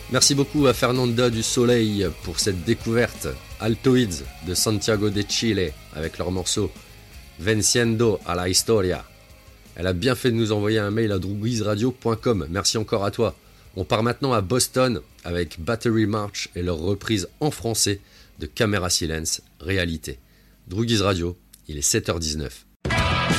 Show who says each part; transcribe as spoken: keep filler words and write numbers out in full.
Speaker 1: Merci beaucoup à Fernanda du Soleil pour cette découverte. Altoids de Santiago de Chile avec leur morceau Venciendo a la Historia. Elle a bien fait de nous envoyer un mail à droogisradio point com. Merci encore à toi. On part maintenant à Boston avec Battery March et leur reprise en français de Camera Silence, Réalité. Droogies Radio, il est sept heures dix-neuf.